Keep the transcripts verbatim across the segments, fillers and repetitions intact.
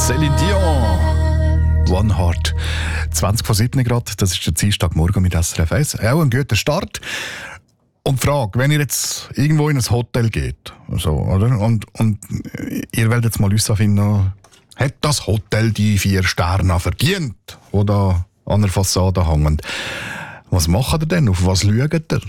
Céline Dion. One Heart. zwanzig vor sieben Grad, das ist der Dienstagmorgen mit S R F eins. Auch ein guter Start. Und die Frage, wenn ihr jetzt irgendwo in ein Hotel geht, so, oder? Und, und ihr wollt jetzt mal herausfinden, hat das Hotel die vier Sterne verdient, die da an der Fassade hängen? Was macht ihr denn? Auf was schaut ihr? Das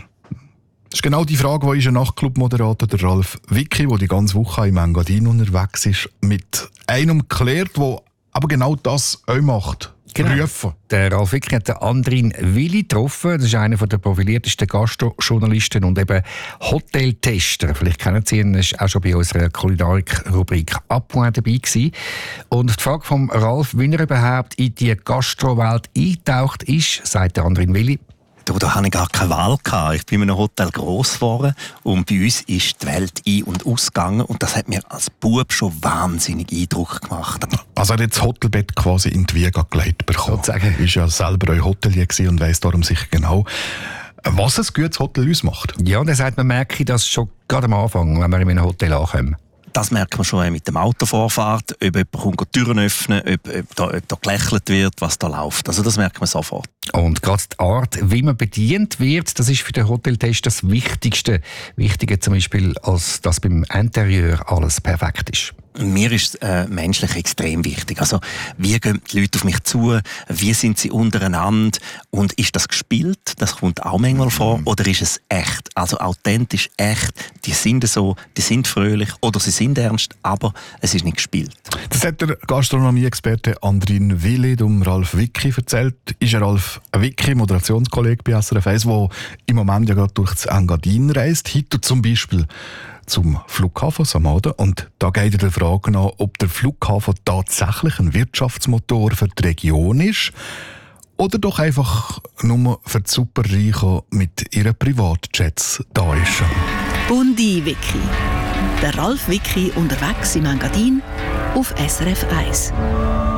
ist genau die Frage, die unser Nachtclub-Moderator der Ralf Wicki, der die ganze Woche im Engadin unterwegs ist, mit einem klärt, der aber genau das auch macht. Genau. Prüfen. Der Ralf Wicki hat den Andrin Willi getroffen. Das ist einer der profiliertesten Gastrojournalisten und eben Hoteltester. Vielleicht kennen Sie ihn, er war auch schon bei unserer Kulinarik-Rubrik «Appoint» dabei gewesen. Und die Frage von Ralf, wie er überhaupt in die Gastrowelt eingetaucht ist, sagt der Andrin Willi. Du, da hatte ich gar keine Wahl gehabt. Ich bin in einem Hotel gross geworden und bei uns ist die Welt ein- und ausgegangen und das hat mir als Bub schon wahnsinnig Eindruck gemacht. Also er hat jetzt das Hotelbett quasi in die Wiege gelegt bekommen. Sozusagen. Er war ja selber ein Hotelier und weiss darum sicher genau, was ein gutes Hotel ausmacht. Ja, und er sagt, man merke das schon gerade am Anfang, wenn wir in einem Hotel ankommen. Das merkt man schon mit dem Autovorfahrt, ob jemand kommt, die Türen öffnen, ob, ob, da, ob da gelächelt wird, was da läuft. Also das merkt man sofort. Und gerade die Art, wie man bedient wird, das ist für den Hoteltest das Wichtigste. Wichtiger zum Beispiel, als dass beim Interieur alles perfekt ist. Mir ist es äh, menschlich extrem wichtig. Also, wie gehen die Leute auf mich zu? Wie sind sie untereinander? Und ist das gespielt? Das kommt auch manchmal vor. Oder ist es echt? Also authentisch, echt. Die sind so, die sind fröhlich oder sie sind ernst, aber es ist nicht gespielt. Das hat der Gastronomie-Experte Andrin Willi um Ralf Wicki erzählt. Ist er Ralf Wicki, Moderationskollege bei S R F eins, der im Moment ja gerade durch das Engadin reist. Heute zum Beispiel zum Flughafen Samada. Und da geht er der Frage nach, ob der Flughafen tatsächlich ein Wirtschaftsmotor für die Region ist oder doch einfach nur für die Superreichen mit ihren Privatjets da ist. Bundi Wicki. Der Ralf Wicki unterwegs im Engadin auf S R F eins.